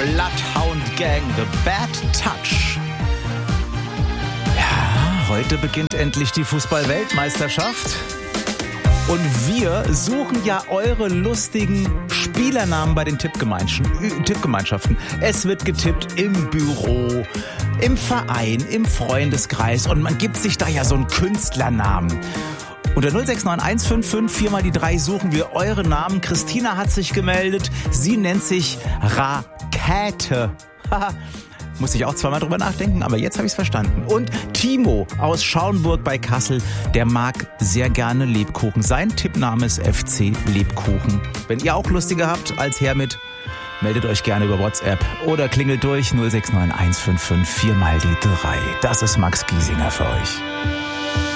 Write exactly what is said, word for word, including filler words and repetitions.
Bloodhound Gang, The Bad Touch. Ja, heute beginnt endlich die Fußball-Weltmeisterschaft. Und wir suchen ja eure lustigen Spielernamen bei den Tippgemeinschaften. Es wird getippt im Büro, im Verein, im Freundeskreis und man gibt sich da ja so einen Künstlernamen. Unter null sechs neun eins fünf fünf vier mal die drei suchen wir eure Namen. Christina hat sich gemeldet. Sie nennt sich Rakete. Muss ich auch zweimal drüber nachdenken, aber jetzt habe ich es verstanden. Und Timo aus Schauenburg bei Kassel, der mag sehr gerne Lebkuchen. Sein Tippname ist F C Lebkuchen. Wenn ihr auch lustige habt als Hermit, meldet euch gerne über WhatsApp oder klingelt durch null sechs neun eins fünf fünf vier mal die drei. Das ist Max Giesinger für euch.